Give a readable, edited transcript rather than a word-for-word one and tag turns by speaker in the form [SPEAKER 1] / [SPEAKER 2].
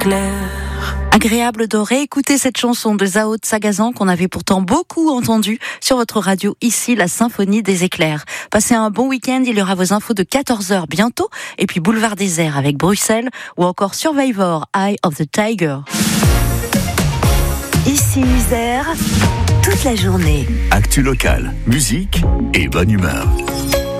[SPEAKER 1] Agréable de réécouter cette chanson de Zao de Sagazan qu'on avait pourtant beaucoup entendue sur votre radio ici, la Symphonie des éclairs. Passez un bon week-end, il y aura vos infos de 14h bientôt, et puis Boulevard des Airs avec Bruxelles, ou encore Survivor, Eye of the Tiger.
[SPEAKER 2] Ici Isère, toute la journée.
[SPEAKER 3] Actu locale, musique et bonne humeur.